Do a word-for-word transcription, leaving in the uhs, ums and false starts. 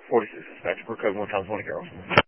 forty-six. Back to per code one times one girl.